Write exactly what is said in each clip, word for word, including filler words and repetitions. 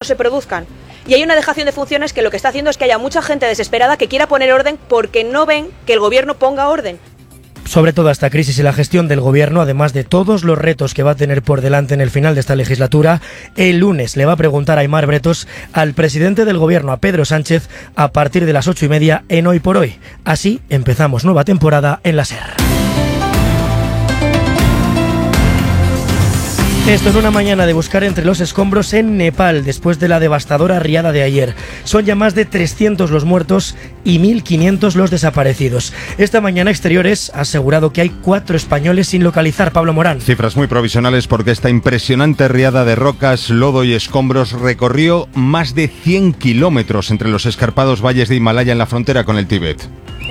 se produzcan. Y hay una dejación de funciones que lo que está haciendo es que haya mucha gente desesperada que quiera poner orden porque no ven que el gobierno ponga orden. Sobre toda esta crisis y la gestión del gobierno, además de todos los retos que va a tener por delante en el final de esta legislatura, el lunes le va a preguntar a Aimar Bretos al presidente del gobierno, a Pedro Sánchez, a partir de las ocho y media en Hoy por Hoy. Así empezamos nueva temporada en la SER. Esto es una mañana de buscar entre los escombros en Nepal, después de la devastadora riada de ayer. Son ya más de trescientos los muertos y mil quinientos los desaparecidos. Esta mañana Exteriores ha asegurado que hay cuatro españoles sin localizar. Pablo Morán. Cifras muy provisionales porque esta impresionante riada de rocas, lodo y escombros recorrió más de cien kilómetros entre los escarpados valles de Himalaya en la frontera con el Tíbet.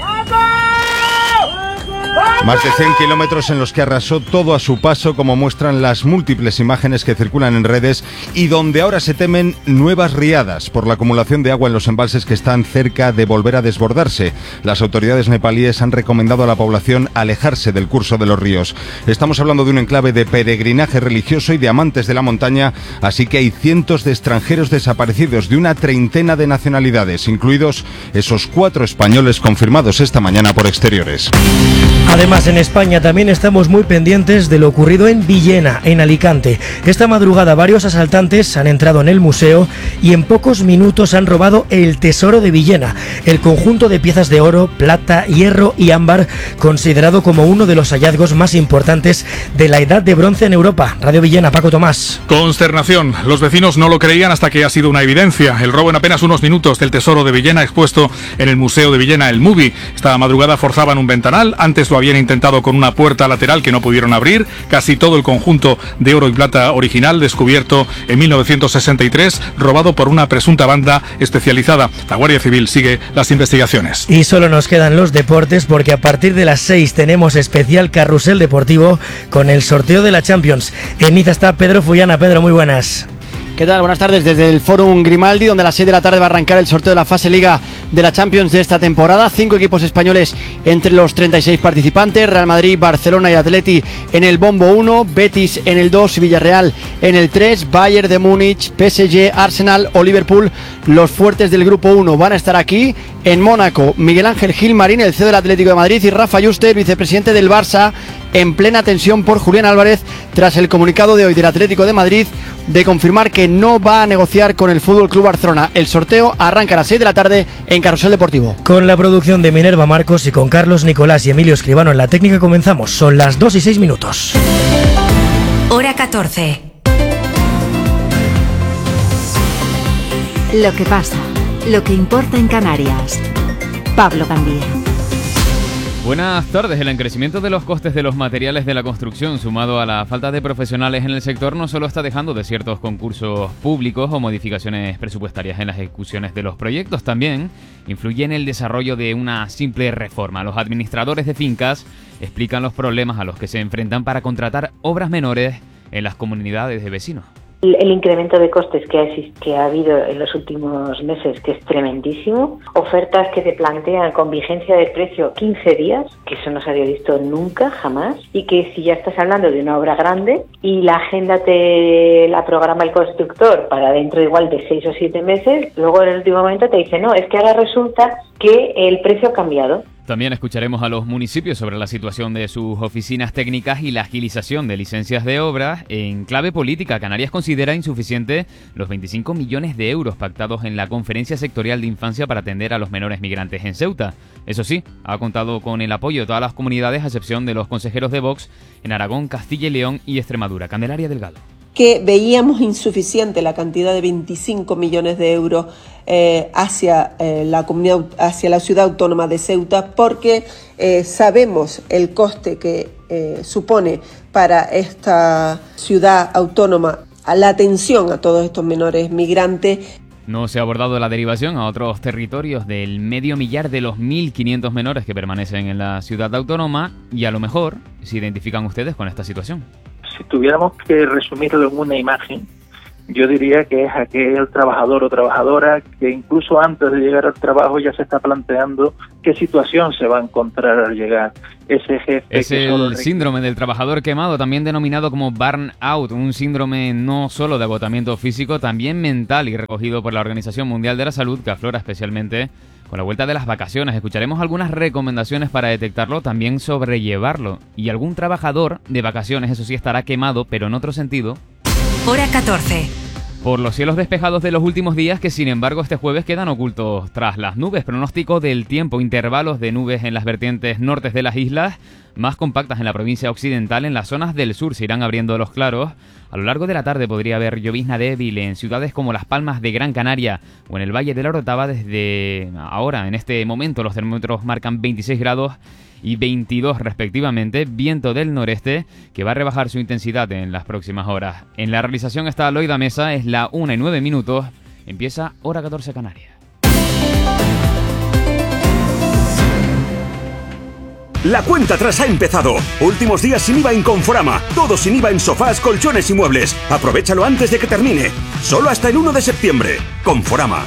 Más de cien kilómetros en los que arrasó todo a su paso, como muestran las múltiples imágenes que circulan en redes, y donde ahora se temen nuevas riadas por la acumulación de agua en los embalses que están cerca de volver a desbordarse. Las autoridades nepalíes han recomendado a la población alejarse del curso de los ríos. Estamos hablando de un enclave de peregrinaje religioso y de amantes de la montaña, así que hay cientos de extranjeros desaparecidos de una treintena de nacionalidades, incluidos esos cuatro españoles confirmados esta mañana por Exteriores. Además, en España también estamos muy pendientes de lo ocurrido en Villena, en Alicante. Esta madrugada varios asaltantes han entrado en el museo y en pocos minutos han robado el tesoro de Villena, el conjunto de piezas de oro, plata, hierro y ámbar, considerado como uno de los hallazgos más importantes de la Edad de Bronce en Europa. Radio Villena, Paco Tomás. Consternación. Los vecinos no lo creían hasta que ha sido una evidencia. El robo en apenas unos minutos del tesoro de Villena expuesto en el Museo de Villena, el MUBI. Esta madrugada forzaban un ventanal, antes lo habían intentado con una puerta lateral que no pudieron abrir. Casi todo el conjunto de oro y plata original, descubierto en mil novecientos sesenta y tres, robado por una presunta banda especializada. La Guardia Civil sigue las investigaciones. Y solo nos quedan los deportes, porque a partir de las seis tenemos especial carrusel deportivo con el sorteo de la Champions. En Niza está Pedro Fullana. Pedro, muy buenas. ¿Qué tal? Buenas tardes desde el Fórum Grimaldi, donde a las seis de la tarde va a arrancar el sorteo de la fase Liga de la Champions de esta temporada. Cinco equipos españoles entre los treinta y seis participantes: Real Madrid, Barcelona y Atleti en el bombo uno, Betis en el dos, Villarreal en el tres, Bayern de Múnich, P S G, Arsenal o Liverpool. Los fuertes del grupo uno van a estar aquí. En Mónaco, Miguel Ángel Gilmarín, el C E O del Atlético de Madrid, y Rafa Yuste, vicepresidente del Barça, en plena tensión por Julián Álvarez tras el comunicado de hoy del Atlético de Madrid de confirmar que no va a negociar con el F C Barcelona. El sorteo arranca a las seis de la tarde en Carrusel Deportivo. Con la producción de Minerva Marcos y con Carlos Nicolás y Emilio Escribano en la técnica comenzamos. Son las dos y seis minutos. Hora catorce. Lo que pasa, lo que importa en Canarias. Pablo Gandía. Buenas tardes. El encarecimiento de los costes de los materiales de la construcción, sumado a la falta de profesionales en el sector, no solo está dejando desiertos concursos públicos o modificaciones presupuestarias en las ejecuciones de los proyectos, también influye en el desarrollo de una simple reforma. Los administradores de fincas explican los problemas a los que se enfrentan para contratar obras menores en las comunidades de vecinos. El incremento de costes que ha, que ha habido en los últimos meses, que es tremendísimo. Ofertas que te plantean con vigencia de precio quince días, que eso no se había visto nunca, jamás. Y que si ya estás hablando de una obra grande y la agenda te la programa el constructor para dentro igual de seis o siete meses, luego en el último momento te dice, no, es que ahora resulta que el precio ha cambiado. También escucharemos a los municipios sobre la situación de sus oficinas técnicas y la agilización de licencias de obra. En clave política, Canarias considera insuficiente los veinticinco millones de euros pactados en la Conferencia Sectorial de Infancia para atender a los menores migrantes en Ceuta. Eso sí, ha contado con el apoyo de todas las comunidades, a excepción de los consejeros de Vox en Aragón, Castilla y León y Extremadura. Candelaria Delgado. Que veíamos insuficiente la cantidad de veinticinco millones de euros eh, hacia eh, la comunidad, hacia la ciudad autónoma de Ceuta, porque eh, sabemos el coste que eh, supone para esta ciudad autónoma a la atención a todos estos menores migrantes. No se ha abordado la derivación a otros territorios del medio millar de los mil quinientos menores que permanecen en la ciudad autónoma, y a lo mejor se identifican ustedes con esta situación. Si tuviéramos que resumirlo en una imagen, yo diría que es aquel trabajador o trabajadora que incluso antes de llegar al trabajo ya se está planteando qué situación se va a encontrar al llegar. Ese jefe es que el solo... síndrome del trabajador quemado, también denominado como burnout, un síndrome no solo de agotamiento físico, también mental, y recogido por la Organización Mundial de la Salud, que aflora especialmente con la vuelta de las vacaciones. Escucharemos algunas recomendaciones para detectarlo, también sobrellevarlo. Y algún trabajador de vacaciones, eso sí, estará quemado, pero en otro sentido. Hora catorce. Por los cielos despejados de los últimos días, que sin embargo este jueves quedan ocultos tras las nubes. Pronóstico del tiempo, intervalos de nubes en las vertientes nortes de las islas, más compactas en la provincia occidental. En las zonas del sur se irán abriendo los claros. A lo largo de la tarde podría haber llovizna débil en ciudades como Las Palmas de Gran Canaria o en el Valle de la Orotava. Desde ahora, en este momento, los termómetros marcan veintiséis grados y veintidós respectivamente, viento del noreste que va a rebajar su intensidad en las próximas horas. En la realización está Loida Mesa, es la una y nueve minutos, empieza Hora catorce Canarias. La cuenta atrás ha empezado. Últimos días sin I V A en Conforama. Todo sin I V A en sofás, colchones y muebles. Aprovechalo antes de que termine. Solo hasta el uno de septiembre. Conforama.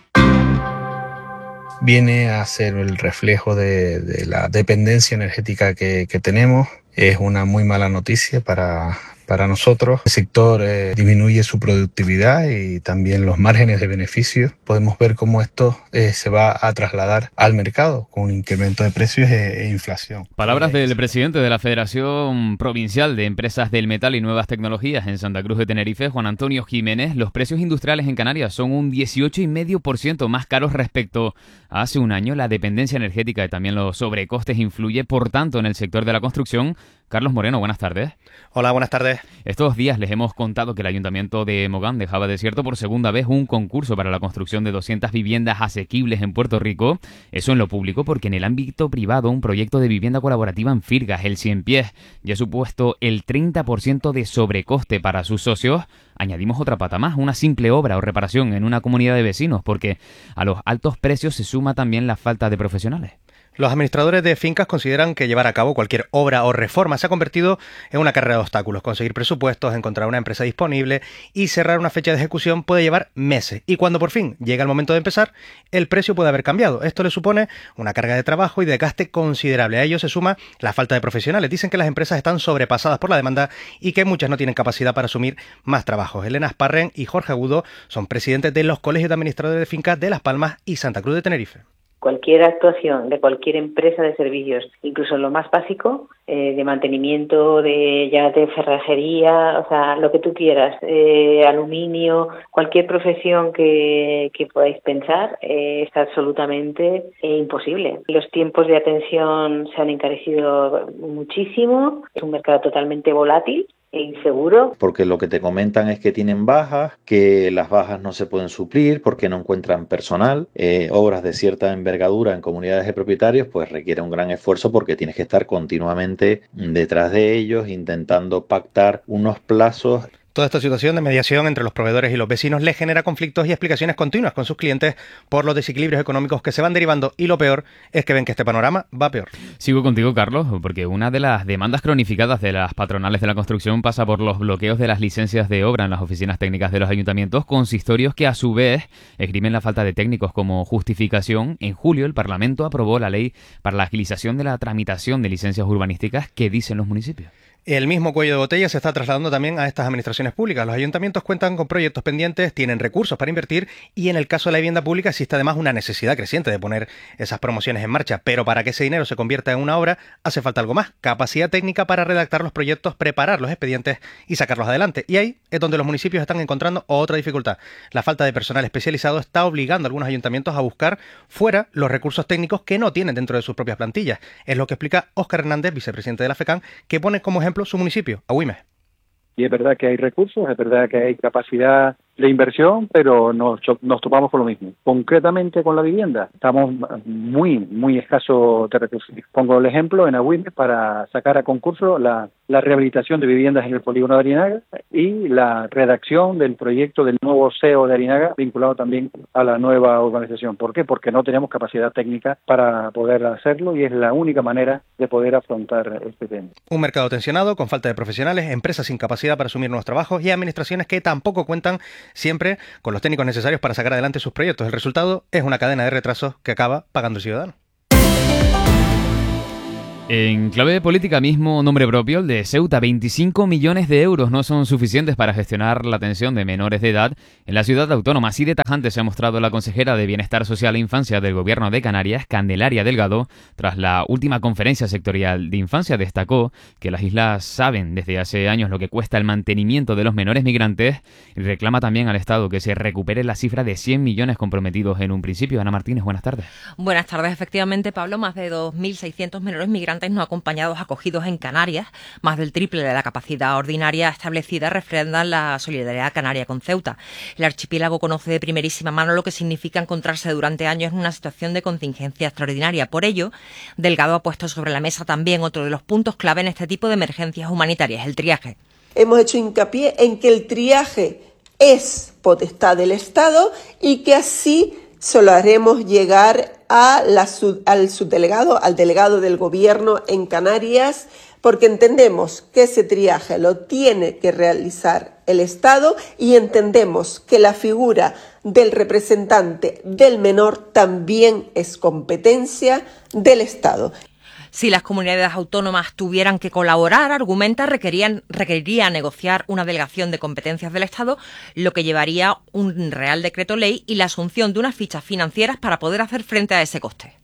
Viene a ser el reflejo de, de la dependencia energética que, que tenemos. Es una muy mala noticia para, para nosotros. El sector eh, disminuye su productividad y también los márgenes de beneficio. Podemos ver cómo esto eh, se va a trasladar al mercado con un incremento de precios e, e inflación. Palabras del presidente de la Federación Provincial de Empresas del Metal y Nuevas Tecnologías en Santa Cruz de Tenerife, Juan Antonio Jiménez. Los precios industriales en Canarias son un dieciocho coma cinco por ciento más caros respecto a hace un año. La dependencia energética y también los sobrecostes influye, por tanto, en el sector de la construcción. Carlos Moreno, buenas tardes. Hola, buenas tardes. Estos días les hemos contado que el Ayuntamiento de Mogán dejaba desierto por segunda vez un concurso para la construcción de doscientas viviendas asequibles en Puerto Rico. Eso en lo público, porque en el ámbito privado un proyecto de vivienda colaborativa en Firgas, el Cien Pies, ya ha supuesto el treinta por ciento de sobrecoste para sus socios. Añadimos otra pata más, una simple obra o reparación en una comunidad de vecinos, porque a los altos precios se suma también la falta de profesionales. Los administradores de fincas consideran que llevar a cabo cualquier obra o reforma se ha convertido en una carrera de obstáculos. Conseguir presupuestos, encontrar una empresa disponible y cerrar una fecha de ejecución puede llevar meses. Y cuando por fin llega el momento de empezar, el precio puede haber cambiado. Esto le supone una carga de trabajo y de gaste considerable. A ello se suma la falta de profesionales. Dicen que las empresas están sobrepasadas por la demanda y que muchas no tienen capacidad para asumir más trabajos. Elena Sparren y Jorge Agudo son presidentes de los colegios de administradores de fincas de Las Palmas y Santa Cruz de Tenerife. Cualquier actuación de cualquier empresa de servicios, incluso lo más básico, eh, de mantenimiento, de ya de cerrajería, o sea, lo que tú quieras, eh, aluminio, cualquier profesión que, que podáis pensar, eh, está absolutamente eh, imposible. Los tiempos de atención se han encarecido muchísimo, es un mercado totalmente volátil e inseguro. Porque lo que te comentan es que tienen bajas, que las bajas no se pueden suplir porque no encuentran personal. Eh, obras de cierta envergadura en comunidades de propietarios pues requiere un gran esfuerzo porque tienes que estar continuamente detrás de ellos intentando pactar unos plazos. Toda esta situación de mediación entre los proveedores y los vecinos les genera conflictos y explicaciones continuas con sus clientes por los desequilibrios económicos que se van derivando, y lo peor es que ven que este panorama va peor. Sigo contigo, Carlos, porque una de las demandas cronificadas de las patronales de la construcción pasa por los bloqueos de las licencias de obra en las oficinas técnicas de los ayuntamientos, consistorios que a su vez esgrimen la falta de técnicos como justificación. En julio el Parlamento aprobó la ley para la agilización de la tramitación de licencias urbanísticas que dicen los municipios. El mismo cuello de botella se está trasladando también a estas administraciones públicas. Los ayuntamientos cuentan con proyectos pendientes, tienen recursos para invertir y en el caso de la vivienda pública existe además una necesidad creciente de poner esas promociones en marcha. Pero para que ese dinero se convierta en una obra hace falta algo más: capacidad técnica para redactar los proyectos, preparar los expedientes y sacarlos adelante. Y ahí es donde los municipios están encontrando otra dificultad. La falta de personal especializado está obligando a algunos ayuntamientos a buscar fuera los recursos técnicos que no tienen dentro de sus propias plantillas. Es lo que explica Óscar Hernández, vicepresidente de la FECAN, que pone como ejemplo su municipio, Agüimes. Y es verdad que hay recursos, es verdad que hay capacidad de inversión, pero nos, nos topamos con lo mismo. Concretamente con la vivienda, estamos muy, muy escasos de recursos. Pongo el ejemplo en Agüimes para sacar a concurso la, la rehabilitación de viviendas en el polígono de Arinaga y la redacción del proyecto del nuevo C E O de Arinaga, vinculado también a la nueva urbanización. ¿Por qué? Porque no tenemos capacidad técnica para poder hacerlo y es la única manera de poder afrontar este tema. Un mercado tensionado, con falta de profesionales, empresas sin capacidad para asumir nuevos trabajos y administraciones que tampoco cuentan siempre con los técnicos necesarios para sacar adelante sus proyectos. El resultado es una cadena de retrasos que acaba pagando el ciudadano. En clave política, mismo nombre propio, el de Ceuta, veinticinco millones de euros no son suficientes para gestionar la atención de menores de edad en la ciudad autónoma. Así de tajante se ha mostrado la consejera de Bienestar Social e Infancia del Gobierno de Canarias, Candelaria Delgado, tras la última conferencia sectorial de infancia. Destacó que las islas saben desde hace años lo que cuesta el mantenimiento de los menores migrantes y reclama también al Estado que se recupere la cifra de cien millones comprometidos en un principio. Ana Martínez, buenas tardes. Buenas tardes, efectivamente, Pablo, más de dos mil seiscientos menores migrantes no acompañados acogidos en Canarias, más del triple de la capacidad ordinaria establecida, refrendan la solidaridad canaria con Ceuta. El archipiélago conoce de primerísima mano lo que significa encontrarse durante años en una situación de contingencia extraordinaria. Por ello, Delgado ha puesto sobre la mesa también otro de los puntos clave en este tipo de emergencias humanitarias, el triaje. Hemos hecho hincapié en que el triaje es potestad del Estado y que así solo haremos llegar a la, al subdelegado, al delegado del gobierno en Canarias, porque entendemos que ese triaje lo tiene que realizar el Estado y entendemos que la figura del representante del menor también es competencia del Estado. Si las comunidades autónomas tuvieran que colaborar, argumenta, requerían, requeriría negociar una delegación de competencias del Estado, lo que llevaría un Real Decreto Ley y la asunción de unas fichas financieras para poder hacer frente a ese coste.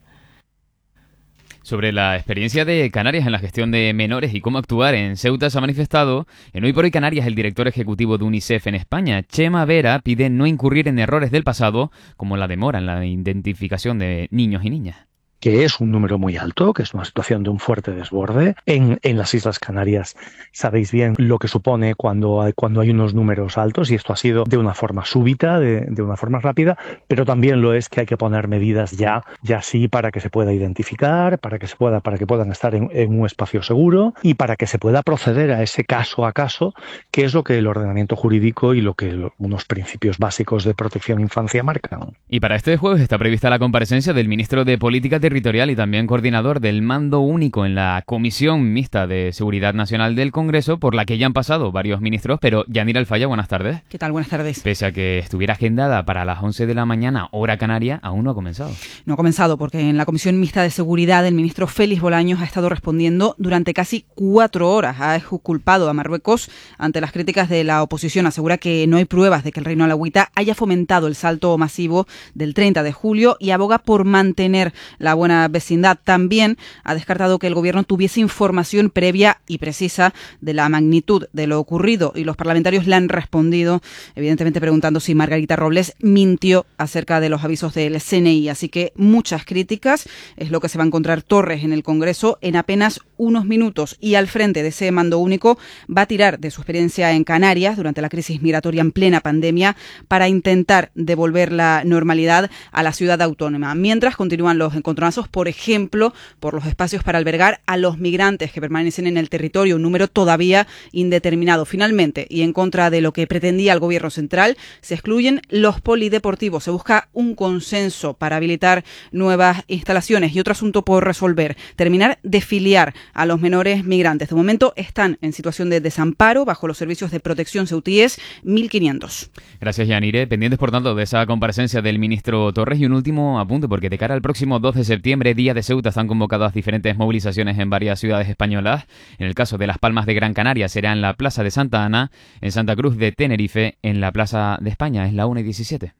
Sobre la experiencia de Canarias en la gestión de menores y cómo actuar en Ceuta, se ha manifestado en Hoy por Hoy Canarias el director ejecutivo de UNICEF en España. Chema Vera pide no incurrir en errores del pasado, como la demora en la identificación de niños y niñas. Que es un número muy alto, que es una situación de un fuerte desborde. En, en las Islas Canarias sabéis bien lo que supone cuando hay, cuando hay unos números altos, y esto ha sido de una forma súbita, de, de una forma rápida, pero también lo es que hay que poner medidas ya, ya sí, para que se pueda identificar, para que se pueda, para que puedan estar en, en un espacio seguro y para que se pueda proceder a ese caso a caso, que es lo que el ordenamiento jurídico y lo que lo, unos principios básicos de protección infancia marcan. Y para este jueves está prevista la comparecencia del ministro de Política Territorial y también coordinador del Mando Único en la Comisión Mixta de Seguridad Nacional del Congreso, por la que ya han pasado varios ministros, pero Yanira Alfaya, buenas tardes. ¿Qué tal? Buenas tardes. Pese a que estuviera agendada para las once de la mañana, hora canaria, aún no ha comenzado. No ha comenzado porque en la Comisión Mixta de Seguridad el ministro Félix Bolaños ha estado respondiendo durante casi cuatro horas. Ha culpado a Marruecos ante las críticas de la oposición. Asegura que no hay pruebas de que el Reino Alauita haya fomentado el salto masivo del treinta de julio y aboga por mantener la buena vecindad. También ha descartado que el gobierno tuviese información previa y precisa de la magnitud de lo ocurrido, y los parlamentarios le han respondido, evidentemente preguntando si Margarita Robles mintió acerca de los avisos del C N I. Así que muchas críticas, es lo que se va a encontrar Torres en el Congreso en apenas unos minutos, y al frente de ese mando único va a tirar de su experiencia en Canarias durante la crisis migratoria en plena pandemia para intentar devolver la normalidad a la ciudad autónoma, mientras continúan los encontronazos, por ejemplo, por los espacios para albergar a los migrantes que permanecen en el territorio, un número todavía indeterminado. Finalmente, y en contra de lo que pretendía el gobierno central, se excluyen los polideportivos. Se busca un consenso para habilitar nuevas instalaciones. Y otro asunto por resolver, terminar de filiar a los menores migrantes. De momento están en situación de desamparo bajo los servicios de protección ceutíes, mil quinientos. Gracias, Yanire. Pendientes, por tanto, de esa comparecencia del ministro Torres. Y un último apunte, porque de cara al próximo dos de septiembre, Día de Ceuta, están convocadas diferentes movilizaciones en varias ciudades españolas. En el caso de Las Palmas de Gran Canaria será en la Plaza de Santa Ana, en Santa Cruz de Tenerife en la Plaza de España. Es la una y diecisiete.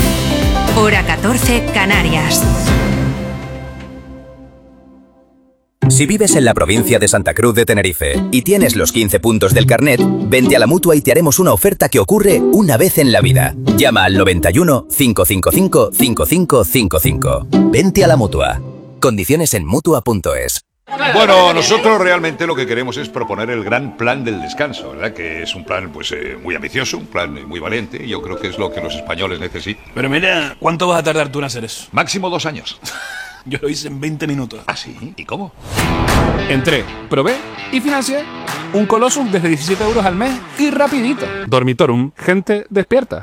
Hora catorce, Canarias. Si vives en la provincia de Santa Cruz de Tenerife y tienes los quince puntos del carnet, vente a la Mutua y te haremos una oferta que ocurre una vez en la vida. Llama al noventa y uno, cinco cinco cinco, cinco cinco cinco cinco. Vente a la Mutua. Condiciones en Mutua punto es. Bueno, nosotros realmente lo que queremos es proponer el gran plan del descanso, ¿verdad? Que es un plan pues eh, muy ambicioso, un plan eh, muy valiente, y yo creo que es lo que los españoles necesitan. Pero mira, ¿cuánto vas a tardar tú en hacer eso? Máximo dos años. Yo lo hice en veinte minutos. ¿Ah, sí? ¿Y cómo? Entré, probé y financié. Un Colossus desde diecisiete euros al mes y rapidito. Dormitorum, gente despierta.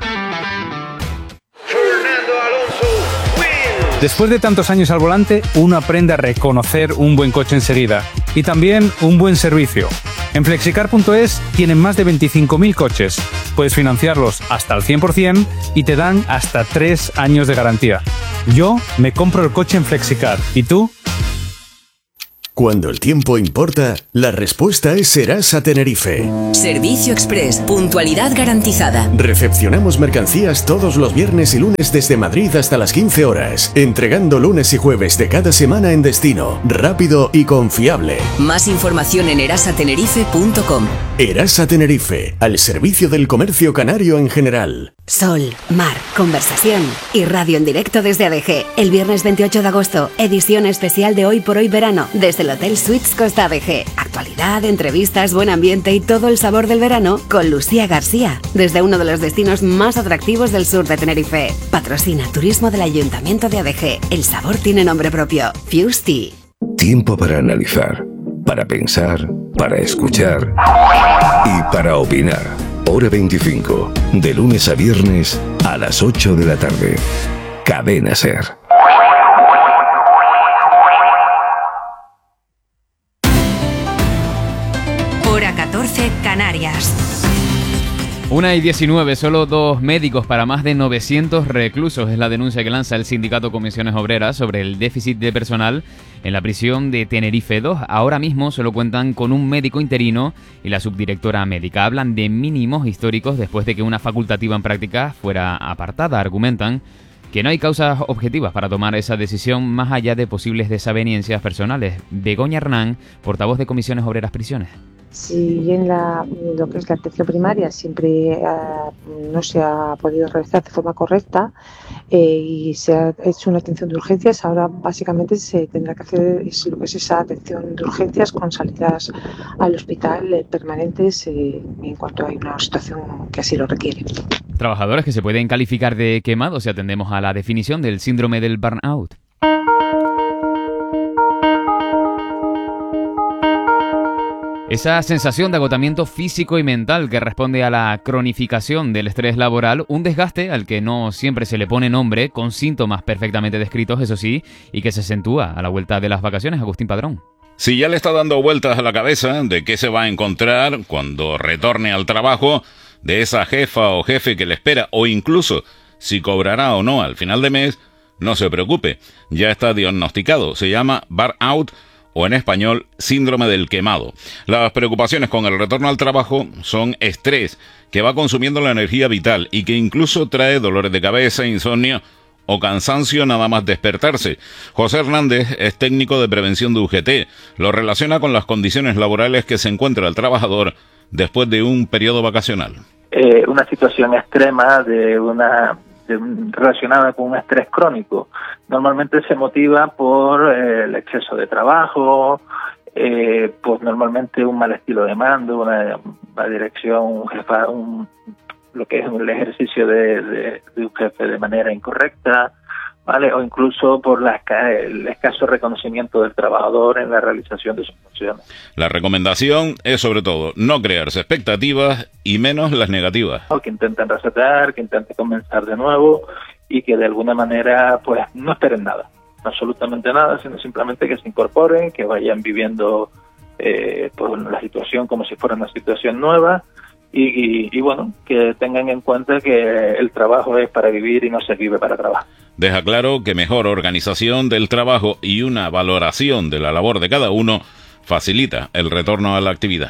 Después de tantos años al volante, uno aprende a reconocer un buen coche enseguida y también un buen servicio. En flexicar punto es tienen más de veinticinco mil coches. Puedes financiarlos hasta el cien por ciento y te dan hasta tres años de garantía. Yo me compro el coche en Flexicar. ¿Y tú? Cuando el tiempo importa, la respuesta es Serasa Tenerife. Servicio Express, puntualidad garantizada. Recepcionamos mercancías todos los viernes y lunes desde Madrid hasta las quince horas, entregando lunes y jueves de cada semana en destino, rápido y confiable. Más información en erasa tenerife punto com. Erasa Tenerife, al servicio del comercio canario en general. Sol, mar, conversación y radio en directo desde A D G. El viernes veintiocho de agosto, edición especial de Hoy por Hoy Verano, desde el Hotel Suites Costa A D G. Actualidad, entrevistas, buen ambiente y todo el sabor del verano con Lucía García, desde uno de los destinos más atractivos del sur de Tenerife. Patrocina Turismo del Ayuntamiento de A D G. El sabor tiene nombre propio, Fuse Tea. Tiempo para analizar, para pensar, para escuchar y para opinar. Hora veinticinco, de lunes a viernes a las ocho de la tarde. Cadena SER. Hora catorce, Canarias. Una y diecinueve, solo dos médicos para más de novecientos reclusos es la denuncia que lanza el sindicato Comisiones Obreras sobre el déficit de personal en la prisión de Tenerife dos. Ahora mismo solo cuentan con un médico interino y la subdirectora médica. Hablan de mínimos históricos después de que una facultativa en práctica fuera apartada. Argumentan que no hay causas objetivas para tomar esa decisión más allá de posibles desavenencias personales. Begoña Hernán, portavoz de Comisiones Obreras Prisiones. Si en la, lo que es la atención primaria siempre eh, no se ha podido realizar de forma correcta eh, y se ha hecho una atención de urgencias, ahora básicamente se tendrá que hacer es, lo que es esa atención de urgencias con salidas al hospital eh, permanentes eh, en cuanto hay una situación que así lo requiere. Trabajadores que se pueden calificar de quemados si atendemos a la definición del síndrome del burnout. Esa sensación de agotamiento físico y mental que responde a la cronificación del estrés laboral, un desgaste al que no siempre se le pone nombre, con síntomas perfectamente descritos, eso sí, y que se acentúa a la vuelta de las vacaciones. Agustín Padrón. Si ya le está dando vueltas a la cabeza de qué se va a encontrar cuando retorne al trabajo, de esa jefa o jefe que le espera, o incluso si cobrará o no al final de mes, no se preocupe, ya está diagnosticado, se llama burnout, o en español, síndrome del quemado. Las preocupaciones con el retorno al trabajo son estrés, que va consumiendo la energía vital y que incluso trae dolores de cabeza, insomnio o cansancio nada más despertarse. José Hernández es técnico de prevención de U G T. Lo relaciona con las condiciones laborales que se encuentra el trabajador después de un periodo vacacional. Eh, una situación extrema de una... relacionada con un estrés crónico. Normalmente se motiva por eh, el exceso de trabajo, eh, pues normalmente un mal estilo de mando, una, una dirección, un jefa, un, lo que es el ejercicio de, de, de un jefe de manera incorrecta, ¿vale? O incluso por la, el escaso reconocimiento del trabajador en la realización de sus funciones. La recomendación es sobre todo no crearse expectativas y menos las negativas. O que intenten resetear, que intenten comenzar de nuevo y que de alguna manera pues no esperen nada, absolutamente nada, sino simplemente que se incorporen, que vayan viviendo eh, pues, la situación como si fuera una situación nueva. Y, y, y bueno, que tengan en cuenta que el trabajo es para vivir y no se vive para trabajar. Deja claro que mejor organización del trabajo y una valoración de la labor de cada uno facilita el retorno a la actividad.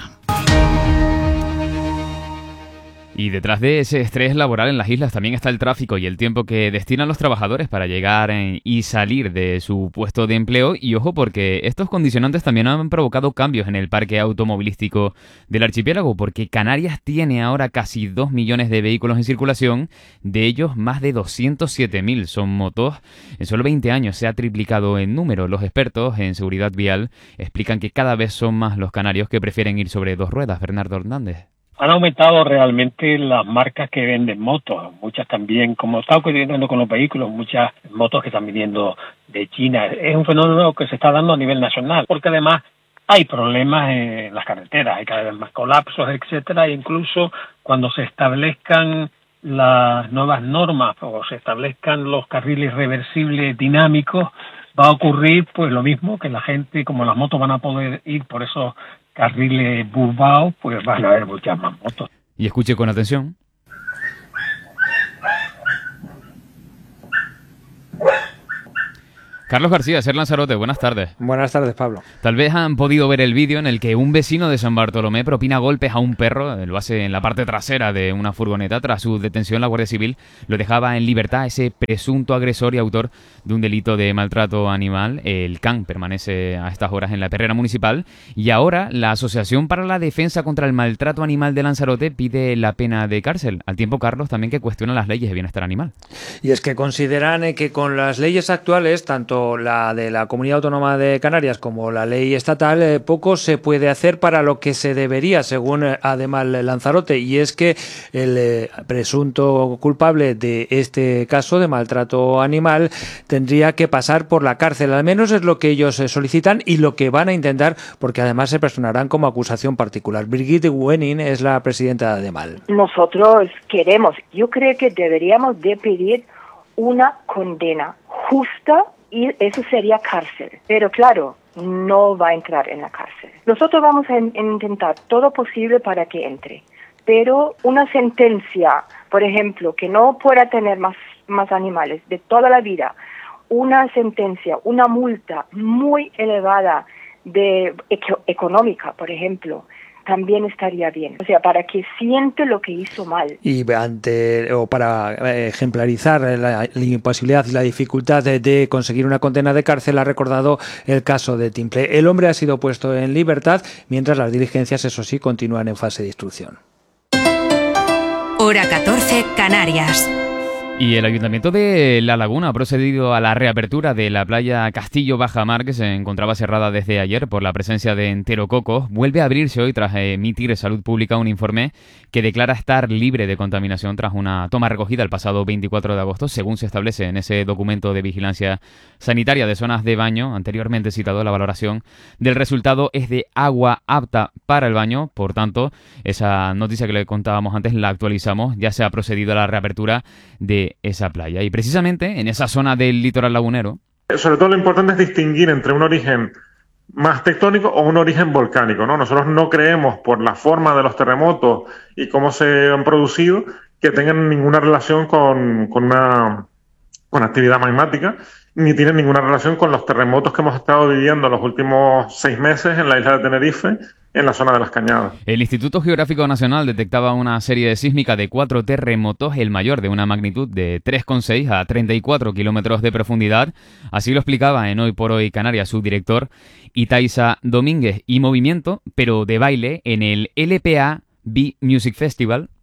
Y detrás de ese estrés laboral en las islas también está el tráfico y el tiempo que destinan los trabajadores para llegar en, y salir de su puesto de empleo. Y ojo, porque estos condicionantes también han provocado cambios en el parque automovilístico del archipiélago, porque Canarias tiene ahora casi dos millones de vehículos en circulación, de ellos más de doscientos siete mil son motos. En solo veinte años se ha triplicado en número. Los expertos en seguridad vial explican que cada vez son más los canarios que prefieren ir sobre dos ruedas. Bernardo Hernández. Han aumentado realmente las marcas que venden motos, muchas también, como está ocurriendo con los vehículos, muchas motos que están viniendo de China. Es un fenómeno que se está dando a nivel nacional, porque además hay problemas en las carreteras, hay cada vez más colapsos, etcétera, e incluso cuando se establezcan las nuevas normas o se establezcan los carriles reversibles dinámicos, va a ocurrir pues lo mismo, que la gente, como las motos van a poder ir por esos carriles burbados, pues van a haber muchas más motos. Y escuche con atención. Carlos García, Ser Lanzarote, buenas tardes. Buenas tardes, Pablo. Tal vez han podido ver el vídeo en el que un vecino de San Bartolomé propina golpes a un perro, lo hace en la parte trasera de una furgoneta. Tras su detención, la Guardia Civil lo dejaba en libertad, ese presunto agresor y autor de un delito de maltrato animal. El C A N permanece a estas horas en la perrera municipal y ahora la Asociación para la Defensa contra el Maltrato Animal de Lanzarote pide la pena de cárcel. Al tiempo, Carlos, también que cuestiona las leyes de bienestar animal. Y es que consideran eh, que con las leyes actuales, tanto la de la Comunidad Autónoma de Canarias como la ley estatal, eh, poco se puede hacer para lo que se debería, según eh, además Lanzarote, y es que el eh, presunto culpable de este caso de maltrato animal tendría que pasar por la cárcel, al menos es lo que ellos eh, solicitan y lo que van a intentar, porque además se personarán como acusación particular. Brigitte Wenning es la presidenta de MAL. Nosotros queremos, yo creo que deberíamos de pedir una condena justa y eso sería cárcel. Pero claro, no va a entrar en la cárcel. Nosotros vamos a in- intentar todo posible para que entre. Pero una sentencia, por ejemplo, que no pueda tener más, más animales de toda la vida, una sentencia, una multa muy elevada de eco- económica, por ejemplo, también estaría bien. O sea, para que siente lo que hizo mal. Y ante o para eh, ejemplarizar la, la imposibilidad y la dificultad de, de conseguir una condena de cárcel, ha recordado el caso de Timple. El hombre ha sido puesto en libertad, mientras las diligencias, eso sí, continúan en fase de instrucción. Hora catorce, Canarias. Y el Ayuntamiento de La Laguna ha procedido a la reapertura de la playa Castillo Bajamar, que se encontraba cerrada desde ayer por la presencia de enterococos. Vuelve a abrirse hoy tras emitir Salud Pública un informe que declara estar libre de contaminación tras una toma recogida el pasado veinticuatro de agosto, según se establece en ese documento de vigilancia sanitaria de zonas de baño anteriormente citado. La valoración del resultado es de agua apta para el baño. Por tanto, esa noticia que le contábamos antes la actualizamos. Ya se ha procedido a la reapertura de esa playa. Y precisamente en esa zona del litoral lagunero, sobre todo lo importante es distinguir entre un origen más tectónico o un origen volcánico, ¿no? Nosotros no creemos, por la forma de los terremotos y cómo se han producido, que tengan ninguna relación con, con una con actividad magmática, ni tienen ninguna relación con los terremotos que hemos estado viviendo los últimos seis meses en la isla de Tenerife, en la zona de las Cañadas. El Instituto Geográfico Nacional detectaba una serie sísmica de cuatro terremotos, el mayor de una magnitud de tres coma seis a treinta y cuatro kilómetros de profundidad. Así lo explicaba en Hoy por Hoy Canarias su director Itaiza Domínguez. Y movimiento, pero de baile, en el L P A B Music Festival,